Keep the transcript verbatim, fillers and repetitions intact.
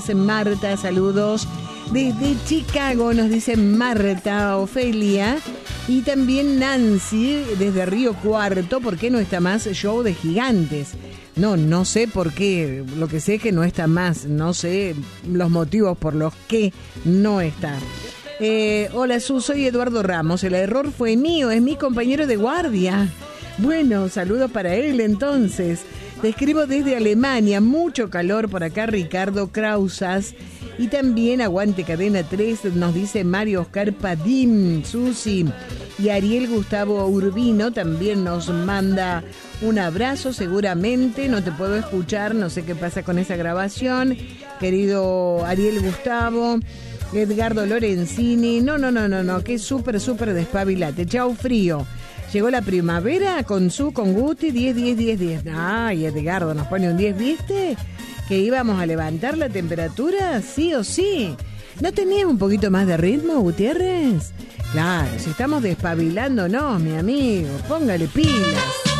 Marta, saludos desde Chicago, nos dice Marta, Ofelia, y también Nancy desde Río Cuarto. ¿Por qué no está más Show de Gigantes? No, no sé por qué, lo que sé es que no está más, no sé los motivos por los que no está. Eh, hola Su, soy Eduardo Ramos, el error fue mío, es mi compañero de guardia. Bueno, saludos para él entonces. Te escribo desde Alemania, mucho calor por acá, Ricardo Krausas. Y también aguante Cadena tres, nos dice Mario Oscar Padín, Susi. Y Ariel Gustavo Urbino también nos manda un abrazo, seguramente. No te puedo escuchar, no sé qué pasa con esa grabación. Querido Ariel Gustavo, Edgardo Lorenzini. No, no, no, no, no, que súper, súper despabilate. Chau, frío. Llegó la primavera con su, con Guti, diez, diez, diez, diez. Ay, Edgardo nos pone un diez, ¿viste? Que íbamos a levantar la temperatura, sí o sí. ¿No tenías un poquito más de ritmo, Gutiérrez? Claro, si estamos despabilándonos, mi amigo, póngale pilas.